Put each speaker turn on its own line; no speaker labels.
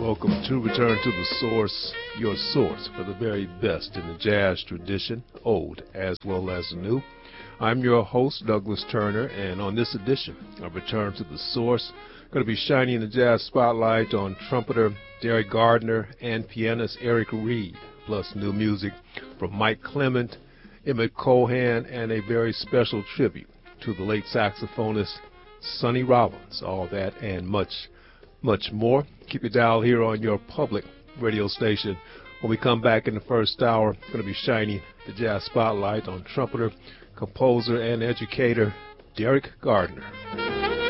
welcome to Return to the Source, your source for the very best in the jazz tradition, old as well as new. I'm your host, Douglas Turner, and on this edition of Return to the Source, I'm going to be shining the jazz spotlight on trumpeter Derek Gardner and pianist Eric Reed, plus new music from Mike Clement, Emmett Cohan, and a very special tribute to the late saxophonist Sonny Rollins. All that and much more. Keep your dial here on your public radio station. When we come back in the first hour, I'm going to be shining the jazz spotlight on trumpeter, composer, and educator Derek Gardner.